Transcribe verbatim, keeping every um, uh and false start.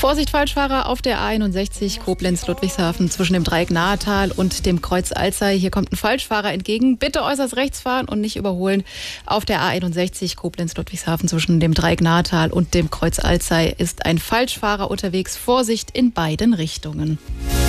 Vorsicht, Falschfahrer auf der A einundsechzig Koblenz-Ludwigshafen zwischen dem Dreieck Nahetal und dem Kreuz Alzey. Hier kommt ein Falschfahrer entgegen. Bitte äußerst rechts fahren und nicht überholen. Auf der A einundsechzig Koblenz-Ludwigshafen zwischen dem Dreieck Nahetal und dem Kreuz Alzey ist ein Falschfahrer unterwegs. Vorsicht in beiden Richtungen.